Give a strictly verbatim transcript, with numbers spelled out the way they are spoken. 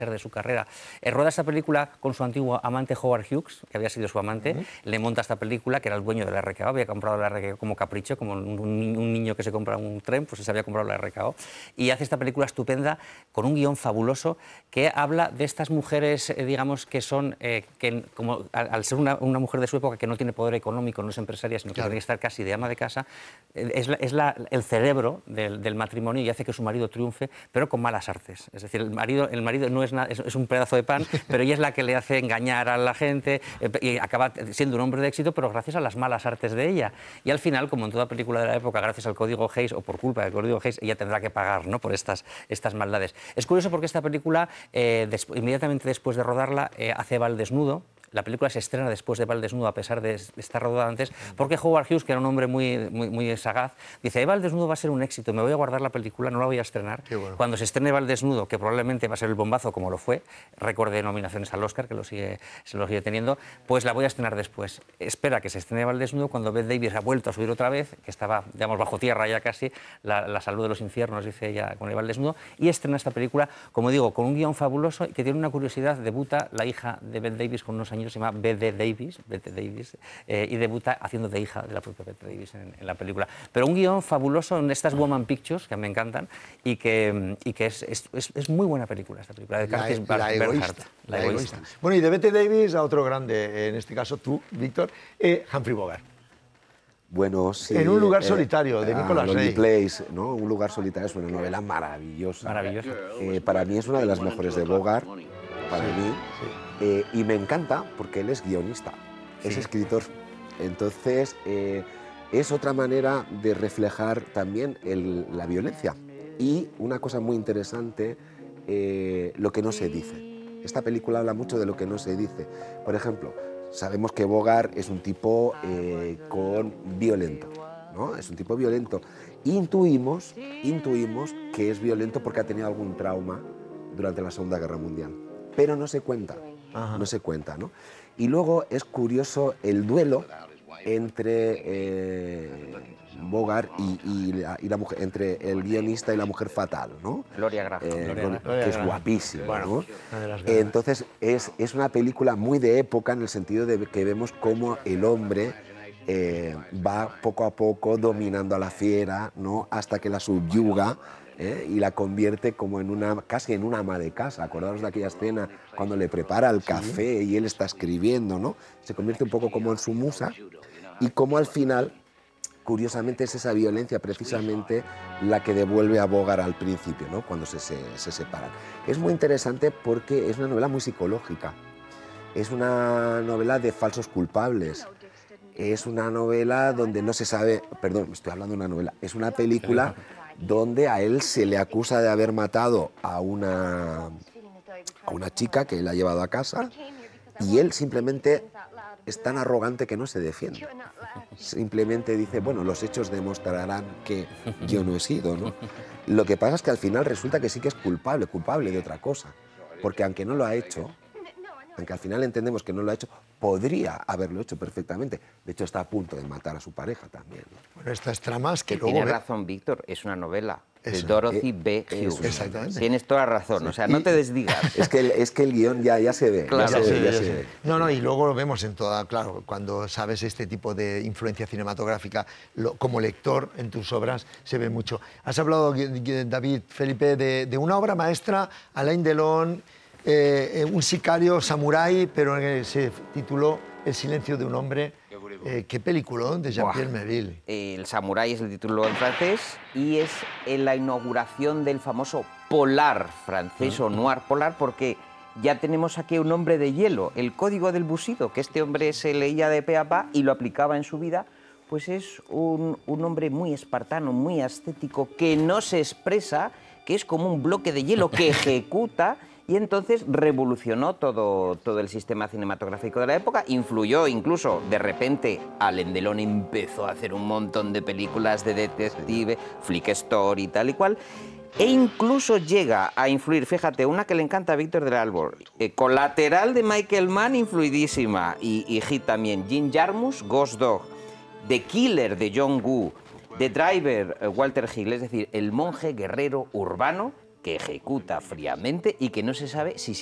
de su carrera. Eh, rueda esta película con su antiguo amante Howard Hughes, que había sido su amante, uh-huh. le monta esta película, que era el dueño de la R K O, había comprado la R K O como capricho, como un, un, un niño que se compra un tren, pues se había comprado la R K O, y hace esta película estupenda, con un guión fabuloso, que habla de estas mujeres, eh, digamos, que son, eh, que como al, al ser una, una mujer de su época que no tiene poder económico, no es empresaria, sino que claro. tiene que estar casi de ama de casa, eh, es, la, es la, el cerebro del, del matrimonio y hace que su marido triunfe, pero con malas artes. Es decir, el marido, el marido no es Es, es un pedazo de pan, pero ella es la que le hace engañar a la gente eh, y acaba siendo un hombre de éxito, pero gracias a las malas artes de ella. Y al final, como en toda película de la época, gracias al código Hays o por culpa del código Hays, ella tendrá que pagar, ¿no?, por estas, estas maldades. Es curioso porque esta película, eh, des, inmediatamente después de rodarla, eh, hace Val desnudo. La película se estrena después de Val desnudo, a pesar de estar rodada antes, porque Howard Hughes, que era un hombre muy, muy, muy sagaz, dice, Val desnudo va a ser un éxito, me voy a guardar la película, no la voy a estrenar. Bueno. Cuando se estrene Val desnudo, que probablemente va a ser el bombazo como lo fue, récord de nominaciones al Oscar, que lo sigue, se lo sigue teniendo, pues la voy a estrenar después. Espera que se estrene Val desnudo cuando Bette Davis ha vuelto a subir otra vez, que estaba, digamos, bajo tierra ya casi, la, la salud de los infiernos, dice ella, con el Val desnudo, y estrena esta película, como digo, con un guión fabuloso y que tiene una curiosidad. Debuta la hija de Bette Davis con unos años, se llama Bette Davis, Bette Davis eh, y debuta haciendo de hija de la propia Bette Davis en, en la película. Pero un guión fabuloso en estas Woman Pictures, que me encantan, y que, y que es, es, es muy buena película esta película, de Curtis la, la, egoísta, la, la egoísta. egoísta. Bueno, y de Bette Davis a otro grande, en este caso tú, Víctor, eh, Humphrey Bogart. Bueno, sí. En un lugar eh, solitario, de Nicolas Lonely Ray. Place, ¿no? Un lugar solitario es una novela maravillosa. Maravillosa. Eh, para mí es una de las mejores de Bogart, para sí, mí. Sí. Eh, y me encanta porque él es guionista, sí. es escritor. Entonces, eh, es otra manera de reflejar también el, la violencia. Y una cosa muy interesante, eh, lo que no se dice. Esta película habla mucho de lo que no se dice. Por ejemplo, sabemos que Bogart es un tipo eh, con violento, ¿no? Es un tipo violento. Intuimos, intuimos que es violento porque ha tenido algún trauma durante la Segunda Guerra Mundial. Pero no se cuenta, Ajá. no se cuenta, ¿no? Y luego es curioso el duelo entre eh, Bogart y, y, la, y la mujer, entre el guionista y la mujer fatal, ¿no? Gloria Graham. Eh, Gloria, que Gloria es Graham. guapísima, Bueno, ¿no? Entonces es, es una película muy de época en el sentido de que vemos cómo el hombre eh, va poco a poco dominando a la fiera, ¿no? Hasta que la subyuga. ¿Eh? Y la convierte como en una, casi en una ama de casa. Acordaros de aquella escena cuando le prepara el café sí. y él está escribiendo, ¿no? Se convierte un poco como en su musa y como al final, curiosamente, es esa violencia precisamente la que devuelve a Bogart al principio, ¿no? Cuando se, se, se separan. Es muy interesante porque es una novela muy psicológica. Es una novela de falsos culpables. Es una novela donde no se sabe... Perdón, estoy hablando de una novela. Es una película... donde a él se le acusa de haber matado a una, a una chica que él ha llevado a casa y él simplemente es tan arrogante que no se defiende. Simplemente dice, bueno, los hechos demostrarán que yo no he sido, ¿no? Lo que pasa es que al final resulta que sí que es culpable, culpable de otra cosa, porque aunque no lo ha hecho, aunque al final entendemos que no lo ha hecho, podría haberlo hecho perfectamente. De hecho, está a punto de matar a su pareja también, ¿no? Bueno, estas tramas que, que luego... Tiene ve... razón, Víctor, es una novela de Eso. Dorothy Eh, B. Hughes. Exactamente. Tienes toda la razón, Sí. o sea, no te desdigas. Es que el, es que el guión ya, ya se ve. Claro, ya se Sí, ve, ya ya se sé. ve. No, no, y luego lo vemos en toda, claro, cuando sabes este tipo de influencia cinematográfica, lo, como lector en tus obras se ve mucho. Has hablado, David, Felipe, de, de una obra maestra, Alain Delon, eh, un sicario samurái, pero que se tituló El silencio de un hombre. Eh, qué peliculón de Jean-Pierre Melville. El Samurái es el título en francés y es en la inauguración del famoso polar francés o noir polar, porque ya tenemos aquí un hombre de hielo, el código del Bushido, que este hombre se leía de pe a pa y lo aplicaba en su vida. Pues es un, un hombre muy espartano, muy ascético, que no se expresa, que es como un bloque de hielo que ejecuta. Y entonces revolucionó todo, todo el sistema cinematográfico de la época, influyó incluso, de repente, Alain Delon empezó a hacer un montón de películas de detective, Flick Story y tal y cual, e incluso llega a influir, fíjate, una que le encanta a Víctor del Albor, eh, Colateral de Michael Mann, influidísima, y, y hit también, Jim Jarmusch, Ghost Dog, The Killer de John Woo, The Driver, eh, Walter Hill, es decir, el monje guerrero urbano, que ejecuta fríamente y que no se sabe si